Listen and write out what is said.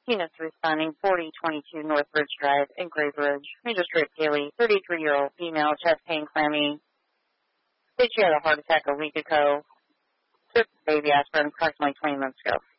Units responding 4022 North Ridge Drive in Grave Ridge. Major Strip Haley, 33-year-old female, chest pain, clammy. Said she had a heart attack a week ago. Took baby aspirin approximately 20 minutes ago.